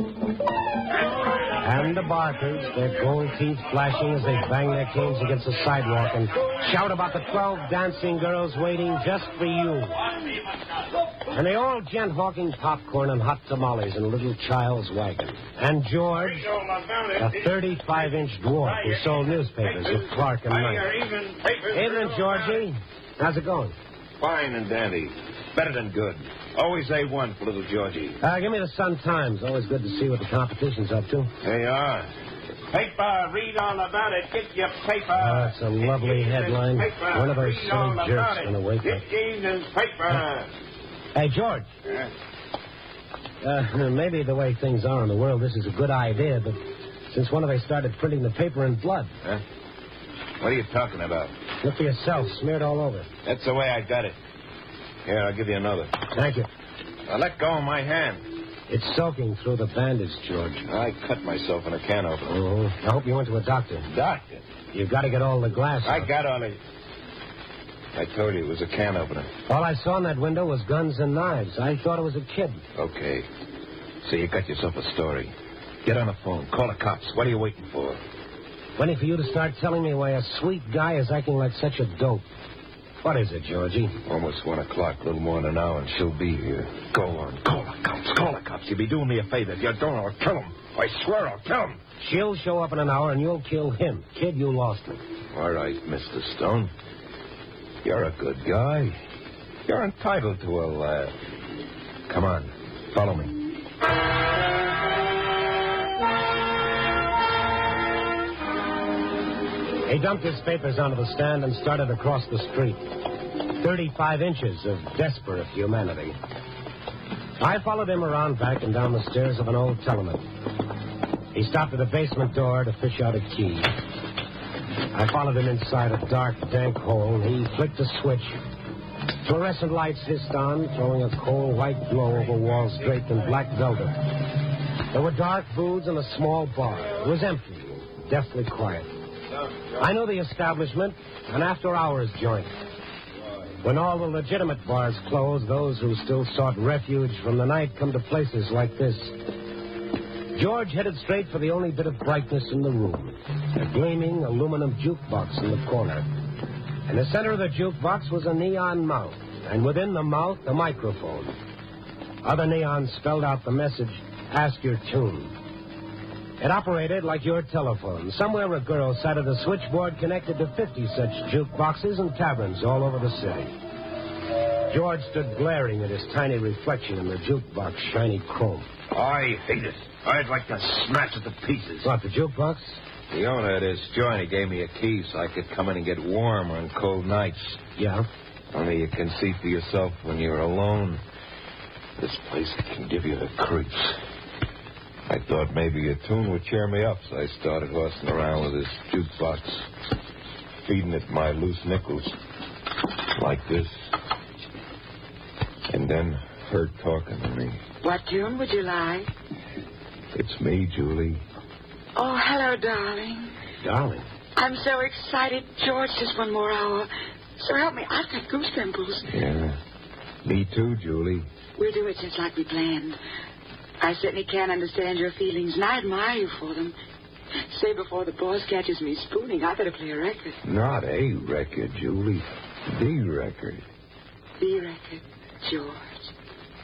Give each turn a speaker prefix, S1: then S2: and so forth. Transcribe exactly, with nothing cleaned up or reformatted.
S1: And the barkers, their gold teeth flashing as they bang their canes against the sidewalk and shout about the twelve dancing girls waiting just for you. And they all gent hawking popcorn and hot tamales in a little child's wagon. And George, a thirty-five inch dwarf who sold newspapers with Clark and Knight. Evening, Georgie. How's it going?
S2: Fine and dandy. Better than good. Always A one for little Georgie.
S1: Uh, give me the Sun-Times. Always good to see what the competition's up to.
S2: They are. Paper, read all about it. Get your paper.
S1: Oh, that's a lovely headline.
S2: Paper.
S1: One of those
S2: Read
S1: silly jerks going to wake up.
S2: Get evening's paper.
S1: Hey, George.
S2: Yeah?
S1: Uh, maybe the way things are in the world, this is a good idea, but since when have they started printing the paper in blood?
S2: Huh? What are you talking about?
S1: Look for yourself, smeared all over.
S2: That's the way I got it. Here, I'll give you another.
S1: Thank you.
S2: Now, let go of my hand.
S1: It's soaking through the bandage, George.
S2: I cut myself in a can opener.
S1: Oh, I hope you went to a doctor.
S2: Doctor?
S1: You've got to get all the glass
S2: I
S1: out.
S2: got all it. I told you it was a can opener.
S1: All I saw in that window was guns and knives. I thought it was a kid.
S2: Okay. So you got yourself a story. Get on the phone. Call the cops. What are you waiting for?
S1: Waiting for you to start telling me why a sweet guy is acting like such a dope. What is it, Georgie?
S2: Almost one o'clock, a little more than an hour, and she'll be here. Go on. Call the cops. Call the cops. You'll be doing me a favor. If you don't, I'll kill him. I swear I'll kill him.
S1: She'll show up in an hour, and you'll kill him. Kid, you lost me.
S2: All right, Mister Stone. You're a good guy. You're entitled to a laugh. Come on. Follow me.
S1: He dumped his papers onto the stand and started across the street. Thirty-five inches of desperate humanity. I followed him around back and down the stairs of an old tenement. He stopped at a basement door to fish out a key. I followed him inside a dark, dank hole. He flicked a switch. Fluorescent lights hissed on, throwing a cold white glow over walls draped in black velvet. There were dark booths and a small bar. It was empty, deathly quiet. I knew the establishment, an after-hours joint. When all the legitimate bars closed, those who still sought refuge from the night come to places like this. George headed straight for the only bit of brightness in the room, a gleaming aluminum jukebox in the corner. In the center of the jukebox was a neon mouth, and within the mouth, a microphone. Other neons spelled out the message, "Ask your tune." It operated like your telephone. Somewhere a girl sat at a switchboard connected to fifty such jukeboxes and taverns all over the city. George stood glaring at his tiny reflection in the jukebox shiny chrome.
S2: I hate it. I'd like to smash it to pieces.
S1: What, the jukebox?
S2: The owner of this joint, he gave me a key so I could come in and get warm on cold nights.
S1: Yeah?
S2: Only you can see for yourself when you're alone. This place can give you the creeps. I thought maybe a tune would cheer me up, so I started horsing around with this jukebox, feeding it my loose nickels, like this. And then her talking to me.
S3: What tune would you like?
S2: It's me, Julie.
S3: Oh, hello, darling.
S1: Darling.
S3: I'm so excited. George, just one more hour. So help me. I've got goose pimples.
S2: Yeah. Me too, Julie.
S3: We'll do it just like we planned. I certainly can't understand your feelings, and I admire you for them. Say, before the boss catches me spooning, I better play a record.
S2: Not a record, Julie. The record.
S3: The record, George.